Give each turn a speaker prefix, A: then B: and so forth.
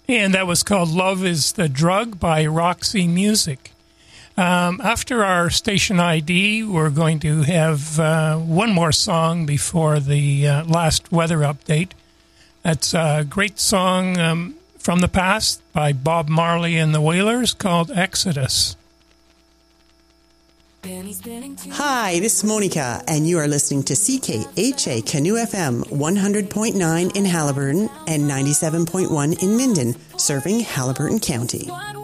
A: And that was called Love is the Drug by Roxy Music. After our station ID, we're going to have one more song before the last weather update. That's a great song from the past by Bob Marley and the Wailers called Exodus.
B: Hi, this is Monica, and you are listening to CKHA Canoe FM 100.9 in Haliburton and 97.1 in Minden, serving Haliburton County.